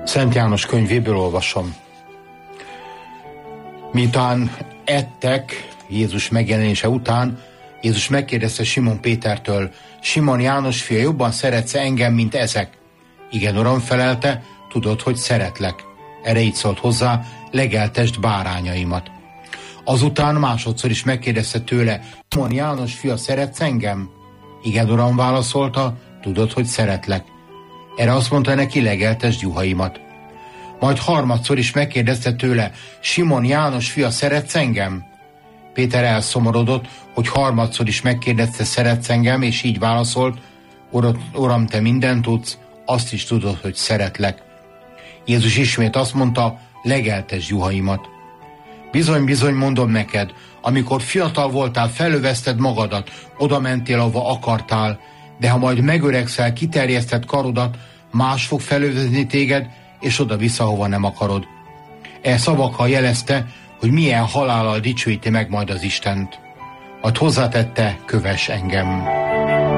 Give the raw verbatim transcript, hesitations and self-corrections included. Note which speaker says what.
Speaker 1: Szent János könyvéből olvasom. Miután ettek Jézus megjelenése után, Jézus megkérdezte Simon Pétertől: Simon János fia, jobban szeretsz engem, mint ezek? Igen, Uram, felelte, tudod, hogy szeretlek. Erre így szólt hozzá: legeltesd bárányaimat. Azután másodszor is megkérdezte tőle: Simon János fia, szeretsz engem? Igen, Uram, válaszolta, tudod, hogy szeretlek. Erre azt mondta neki: legeltesd juhaimat. Majd harmadszor is megkérdezte tőle: Simon János fia, szeretsz engem? Péter elszomorodott, hogy harmadszor is megkérdezte: szeretsz engem? És így válaszolt: Uram, te mindent tudsz, azt is tudod, hogy szeretlek. Jézus ismét azt mondta: legeltesd juhaimat. Bizony, bizony, mondom neked, amikor fiatal voltál, felövezted magadat, oda mentél, ahova akartál, de ha majd megöregszel, kiterjeszted karodat, más fog felövezni téged, és oda-vissza, hova nem akarod. E szavakkal jelezte, hogy milyen halállal dicsőíti meg majd az Istent. Majd hozzátette: kövess engem.